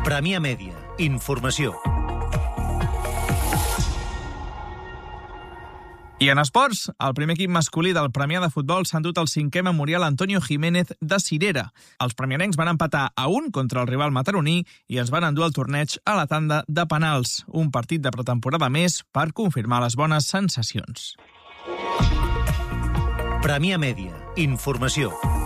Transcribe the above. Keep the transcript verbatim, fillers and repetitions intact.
Premià Mèdia. Informació. I en esports, el primer equip masculí del Premià de futbol s'ha endut el cinquè memorial Antonio Jiménez de Cirera. Els premianencs van empatar a un contra el rival mataroní i es van endur el torneig a la tanda de penals. Un partit de pretemporada més per confirmar les bones sensacions. Premià Mèdia. Informació.